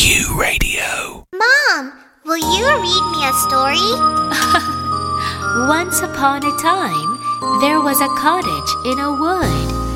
Q Radio. Mom, will you read me a story? Once upon a time, there was a cottage in a wood.